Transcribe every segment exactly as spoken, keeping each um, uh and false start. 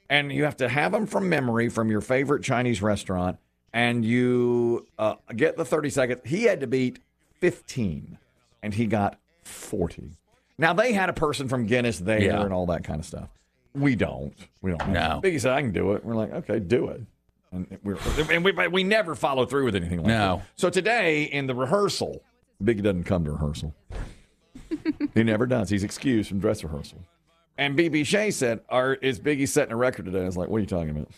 and you have to have them from memory from your favorite Chinese restaurant, and you uh, get the thirty seconds. He had to beat fifteen, and he got forty. Now, they had a person from Guinness there Yeah. and all that kind of stuff. We don't. We don't. No. Biggie said, I can do it. We're like, okay, do it. And, we're, and we, we never follow through with anything like No. that. So today, in the rehearsal, Biggie doesn't come to rehearsal. He never does. He's excused from dress rehearsal. And B B Shea said, Are, is Biggie setting a record today? I was like, what are you talking about?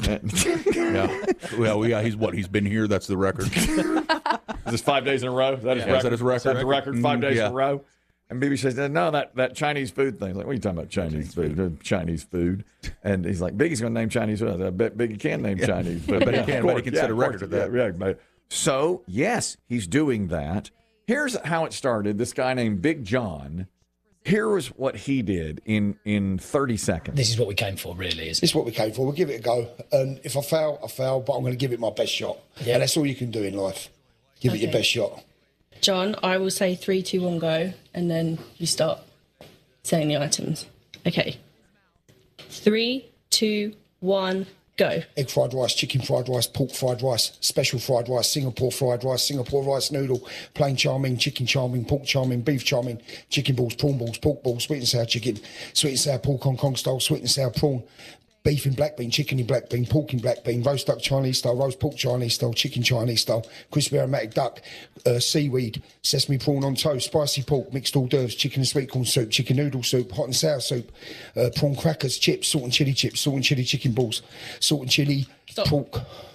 Yeah. Well, yeah, he's what? He's been here. That's the record. Is this five days in a row? Is that his Yeah, record? is that his record? Is that the record? Five days Yeah. in a row? And B B Shea said, no, that, that Chinese food thing. I was like, what are you talking about, Chinese food? Uh, Chinese food. And he's like, Biggie's going to name Chinese food. I bet Biggie can name Chinese food. I bet he Yeah, can, of but he course. can Yeah, set a of record course. of that. Yeah, yeah, but- So, yes, he's doing that. Here's how it started. This guy named Big John, here was what he did in, in thirty seconds. This is what we came for, really, isn't This is what we came for. We'll give it a go. And if I fail, I fail, but I'm going to give it my best shot. Yeah. And that's all you can do in life. Give it your Okay. best shot. John, I will say three, two, one, go, and then you start saying the items. Okay. Three, two, one, go. Egg fried rice, chicken fried rice, pork fried rice, special fried rice, Singapore fried rice, Singapore rice noodle, plain chow mein, chicken chow mein, pork chow mein, beef chow mein, chicken balls, prawn balls, pork balls, sweet and sour chicken, sweet and sour pork Hong Kong style, sweet and sour prawn, beef in black bean, chicken in black bean, pork in black bean, roast duck Chinese style, roast pork Chinese style, chicken Chinese style, crispy aromatic duck, uh, seaweed, sesame prawn on toast, spicy pork, mixed hors d'oeuvres, chicken and sweet corn soup, chicken noodle soup, hot and sour soup, uh, prawn crackers, chips, salt and chili chips, salt and chili chicken balls, salt and chili Stop. pork.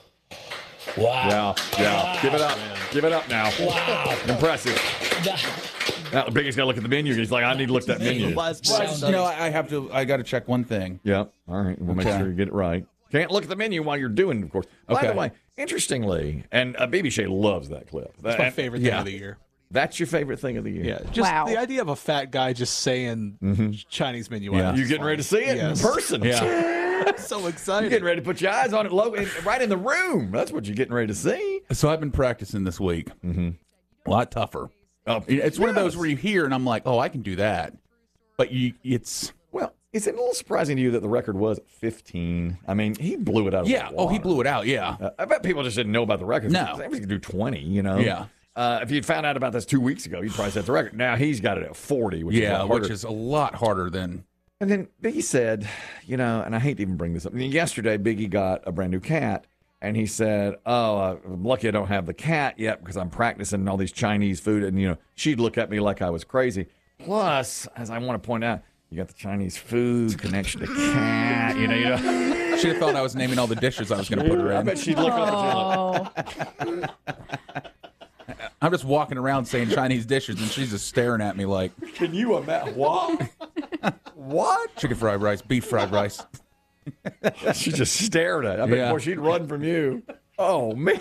Wow. Yeah, yeah. Give it up. Give it up now. Wow. Impressive. That- Now, the Biggie's got to look at the menu. He's like, I need to look at that menu. Sound You know, I I have to. I got to check one thing. Yeah. All right. We'll make Okay. sure you get it right. Can't look at the menu while you're doing it, of course. By Okay. the way, interestingly, and uh, B B Shea loves that clip. That's my And- favorite thing yeah. of the year. That's your favorite thing of the year. Yeah, just Wow. the idea of a fat guy just saying Chinese menu. Yeah. items You is getting ready to see it Yes. in person. Yeah. so You're excited. getting ready to put your eyes on it low, in, right in the room. That's what you're getting ready to see. So I've been practicing this week. Mm-hmm. A lot tougher. Oh, It's one of those yes. where you hear and I'm like, oh, I can do that, but you, it's Well, is it a little surprising to you that the record was fifteen? I mean, he blew it out of yeah. the Oh, he water. blew it out. Yeah. Uh, I bet people just didn't know about the record. No. They could do twenty, you know? Yeah. Uh, if you'd found out about this two weeks ago, you'd probably set the record. Now he's got it at forty, which is a Yeah, lot which harder. is a lot harder than. And then Biggie said, you know, and I hate to even bring this up. I mean, yesterday, Biggie got a brand new cat, and he said, oh, uh, I'm lucky I don't have the cat yet because I'm practicing all these Chinese food. And, you know, she'd look at me like I was crazy. Plus, as I want to point out, you got the Chinese food connection to cat, you know, you know. She'd have thought I was naming all the dishes I was going to put her I in. bet she'd look up Oh, at you like, I'm just walking around saying Chinese dishes, and she's just staring at me like can you imagine? What? What? chicken fried rice, beef fried rice. She just stared at it. I bet Yeah. boy, she'd run from you. Oh, man.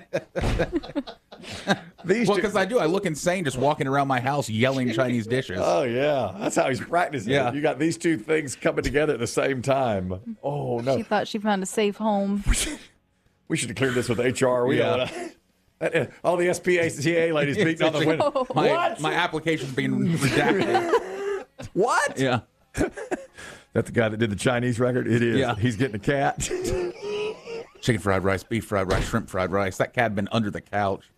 These Well, two- because I do. I look insane just walking around my house yelling Chinese dishes. Oh, yeah. That's how he's practicing. Yeah. it. You got these two things coming together at the same time. Oh, no. she thought she found a safe home. We should have cleared this with H R. We Yeah. yeah. All the S P A C A ladies beating on the window. my, What? my application's being redacted. What? Yeah. That's the guy that did the Chinese record? It is. Yeah. He's getting a cat. Chicken fried rice, beef fried rice, shrimp fried rice. That cat had been under the couch.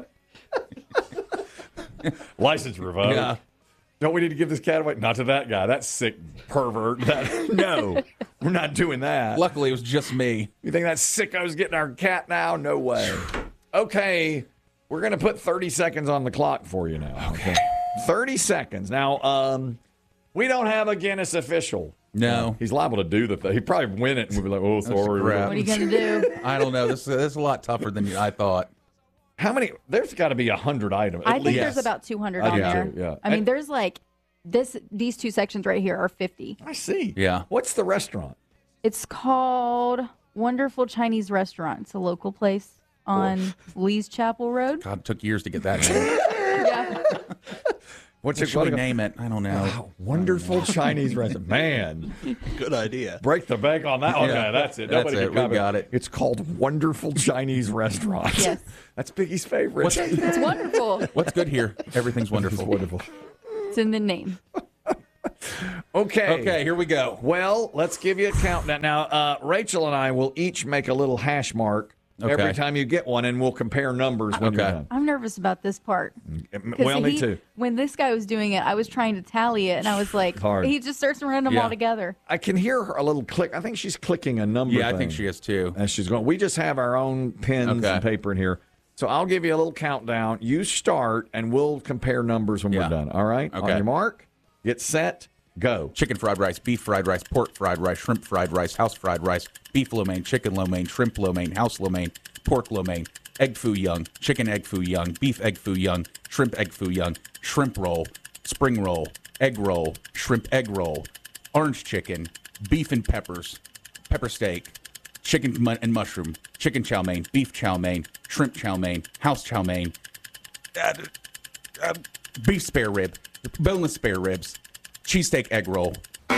License revoked. Yeah. Don't we need to give this cat away? Not to that guy. That sick pervert. That, no, we're not doing that. Luckily, it was just me. You think that sicko's getting our cat now? No way. Okay, we're going to put thirty seconds on the clock for you now. Okay. thirty seconds. Now, um, we don't have a Guinness official. No. He's liable to do the thing. He'd probably win it and we'd be like, oh, sorry. crap. What are you going to do? I don't know. This, this is a lot tougher than I thought. How many? There's got to be a hundred items. I at think least. there's about two hundred I on do there. too, yeah. I mean, And- there's like this. These two sections right here are fifty. I see. Yeah. What's the restaurant? It's called Wonderful Chinese Restaurant. It's a local place on Lee's Chapel Road. God, it took years to get that name. Yeah. What's What it should we called? name it? I don't know. Wow, wonderful Chinese restaurant. Man, Good idea. break the bank on that. Okay, Yeah. that's it. That's Nobody it. can We comment. got it. It's called Wonderful Chinese Restaurant. Yes. That's Biggie's favorite. What's, It's wonderful. what's good here? Everything's wonderful. Wonderful. It's in the name. Okay. Okay, here we go. Well, let's give you a countdown. Now, uh, Rachel and I will each make a little hash mark Okay. every time you get one, and we'll compare numbers when Okay. you're done. I'm nervous about this part. Well, me he- too. When this guy was doing it, I was trying to tally it, and I was like, Hard. he just starts running them Yeah. all together. I can hear her a little click. I think she's clicking a number. Yeah, I thing think she is too. as she's going. We just have our own pens Okay. and paper in here. So I'll give you a little countdown. You start, and we'll compare numbers when Yeah. we're done. All right? On Okay. your mark, get set, go. Chicken fried rice, beef fried rice, pork fried rice, shrimp fried rice, house fried rice, beef lo mein, chicken lo mein, shrimp lo mein, house lo mein, pork lo mein, egg foo young, chicken egg foo young, beef egg foo young, shrimp egg foo young, shrimp roll, spring roll, egg roll, shrimp egg roll, orange chicken, beef and peppers, pepper steak, chicken mu- and mushroom, chicken chow mein, beef chow mein, shrimp chow mein, house chow mein, uh, uh, beef spare rib, boneless spare ribs, cheesesteak egg roll.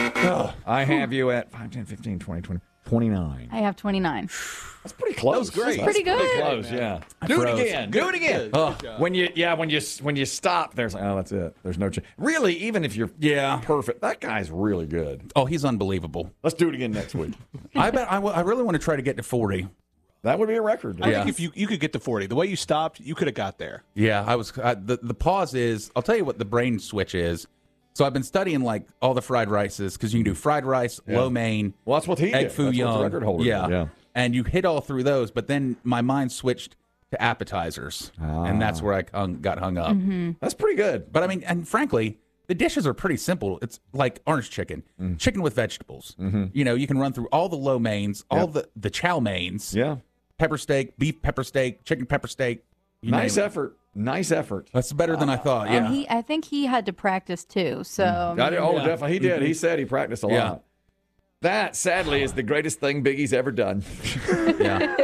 I have you at five, ten, fifteen, twenty, twenty, twenty-nine. I have twenty-nine. That's pretty close. That was great. That's Pretty good. close, yeah. Do froze. it again. Do it again. Good. Good When you, yeah, when you when you stop, there's oh, that's it. There's no change. Really, even if you're Yeah. perfect, that guy's really good. Oh, he's unbelievable. Let's do it again next week. I bet I, w- I really want to try to get to forty. That would be a record. I Yeah. think if you you could get to forty, the way you stopped, you could have got there. Yeah, I was. I, the the pause is. I'll tell you what the brain switch is. So I've been studying like all the fried rices because you can do fried rice, Yeah. lo mein, Well, that's what he egg did. foo That's what young, the record holder yeah, did, yeah. and you hit all through those. But then my mind switched to appetizers, and that's where I hung, got hung up. That's pretty good. But I mean, and frankly, the dishes are pretty simple. It's like orange chicken, Mm. chicken with vegetables. You know, you can run through all the lo mains, all the the chow mains, Yeah. pepper steak, beef pepper steak, chicken pepper steak. You Nice name it. effort. Nice effort. That's better than I thought. Yeah. And he, I think he had to practice too. So I did- oh, Yeah. definitely. He did. He said he practiced a Yeah. lot. That, sadly, is the greatest thing Biggie's ever done. Yeah.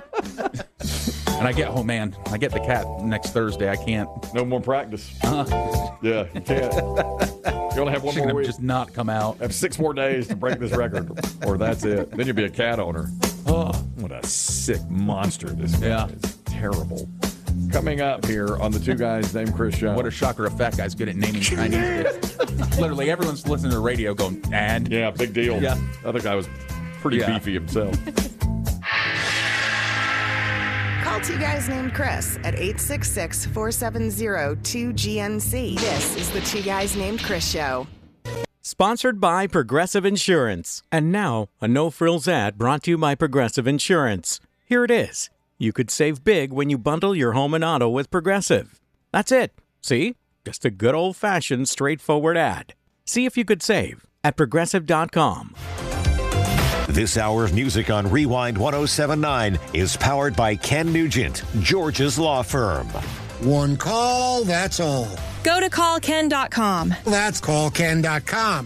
And I get, oh man, I get the cat next Thursday. I can't. No more practice. Yeah, you can't. You only have one She's more gonna week. just not come out. Have six more days to break this record, or that's it. Then you'll be a cat owner. Oh, what a sick monster this guy Yeah. is. Terrible. Coming up here on the Two Guys Named Chris show. What a shocker! If that guy's good at naming Chinese dishes. Literally, everyone's listening to the radio going, and Yeah, big deal. Yeah. The other guy was pretty Yeah. beefy himself. Call Two Guys Named Chris at eight six six, four seven zero, two G N C. This is the Two Guys Named Chris Show. Sponsored by Progressive Insurance. And now, a no-frills ad brought to you by Progressive Insurance. Here it is. You could save big when you bundle your home and auto with Progressive. That's it. See? Just a good old-fashioned, straightforward ad. See if you could save at progressive dot com. This hour of music on Rewind one oh seven point nine is powered by Ken Nugent, George's law firm. One call, that's all. Go to call ken dot com. That's call ken dot com.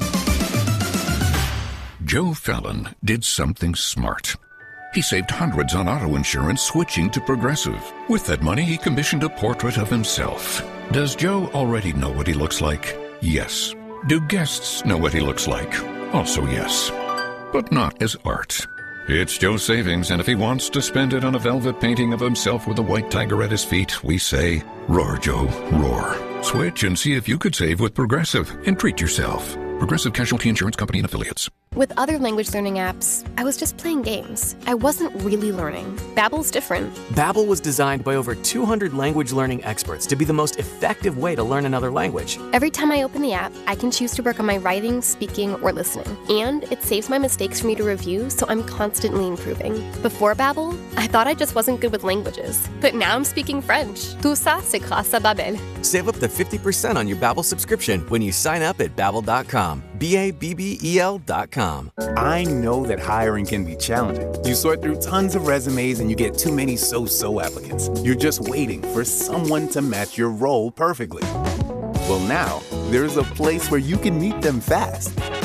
Joe Fallon did something smart. He saved hundreds on auto insurance switching to Progressive. With that money, he commissioned a portrait of himself. Does Joe already know what he looks like? Yes. Do guests know what he looks like? Also yes. But not as art. It's Joe's savings, and if he wants to spend it on a velvet painting of himself with a white tiger at his feet, we say, roar, Joe, roar. Switch and see if you could save with Progressive and treat yourself. Progressive Casualty Insurance Company and Affiliates. With other language learning apps, I was just playing games. I wasn't really learning. Babbel's different. Babbel was designed by over two hundred language learning experts to be the most effective way to learn another language. Every time I open the app, I can choose to work on my writing, speaking, or listening. And it saves my mistakes for me to review, so I'm constantly improving. Before Babbel, I thought I just wasn't good with languages. But now I'm speaking French. Tout ça, c'est grâce à Babbel. Save up to fifty percent on your Babbel subscription when you sign up at babbel dot com. B A B B E L dot com. I know that hiring can be challenging. You sort through tons of resumes and you get too many so-so applicants. You're just waiting for someone to match your role perfectly. Well, now, there's a place where you can meet them fast.